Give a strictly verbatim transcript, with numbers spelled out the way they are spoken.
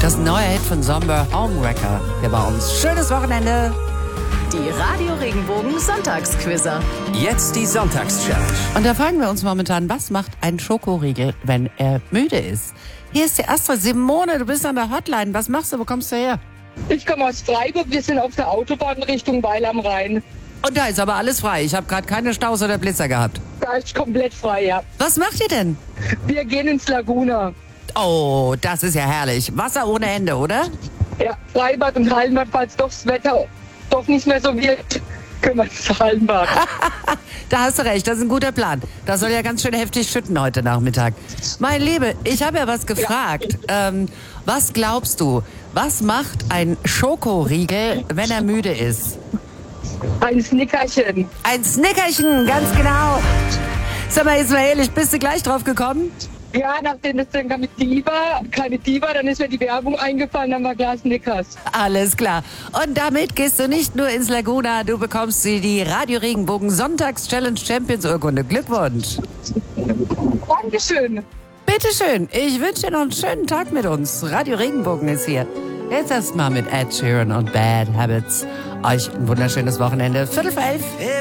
Das ist ein neuer Hit von Somber, Homewrecker, hier bei uns. Schönes Wochenende. Die Radio Regenbogen Sonntagsquizzer. Jetzt die Sonntagschallenge. Und da fragen wir uns momentan, was macht ein Schokoriegel, wenn er müde ist? Hier ist die erste Simone, du bist an der Hotline. Was machst du, wo kommst du her? Ich komme aus Freiburg, wir sind auf der Autobahn Richtung Weil am Rhein. Und da ist aber alles frei. Ich habe gerade keine Staus oder Blitzer gehabt. Da ist komplett frei, ja. Was macht ihr denn? Wir gehen ins Laguna. Oh, das ist ja herrlich. Wasser ohne Ende, oder? Ja, Freibad und Hallenbad, falls doch das Wetter doch nicht mehr so wird, können wir ins Hallenbad. Da hast du recht, das ist ein guter Plan. Das soll ja ganz schön heftig schütten heute Nachmittag. Mein Liebe, ich habe ja was gefragt. Ja. Ähm, was glaubst du, was macht ein Schokoriegel, wenn er müde ist? Ein Snickerchen. Ein Snickerchen, ganz genau. Sag mal, jetzt mal ehrlich, bist du gleich drauf gekommen? Ja, nachdem das dann kam mit Diva, keine Diva, dann ist mir die Werbung eingefallen, dann war klar Snickers. Alles klar. Und damit gehst du nicht nur ins Laguna, du bekommst sie die Radio Regenbogen Sonntags-Challenge Champions Urkunde. Glückwunsch. Dankeschön. Bitteschön. Ich wünsche dir noch einen schönen Tag mit uns. Radio Regenbogen ist hier. Jetzt erstmal mit Ed Sheeran und Bad Habits. Euch ein wunderschönes Wochenende. Viertel vor elf.